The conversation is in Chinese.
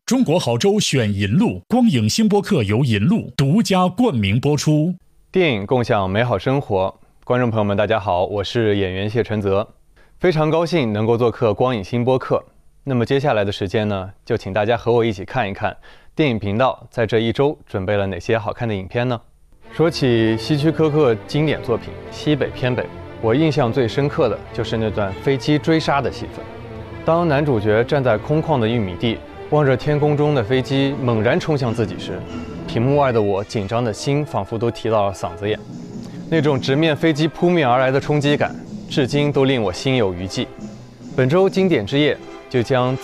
中国好州选银路，光影新播客由银路独家冠名播出。 电影共享美好生活，观众朋友们，大家好，我是演员谢承泽，非常高兴能够做客光影新播客。那么接下来的时间呢，就请大家和我一起看一看电影频道在这一周准备了哪些好看的影片呢？说起希区柯克经典作品《西北偏北》，我印象最深刻的就是那段飞机追杀的戏份。当男主角站在空旷的玉米地，望着天空中的飞机猛然冲向自己时，屏幕外的我紧张的心仿佛都提到了嗓子眼。那种直面飞机扑面而来的冲击感，至今都令我心有余悸。本周经典之夜就将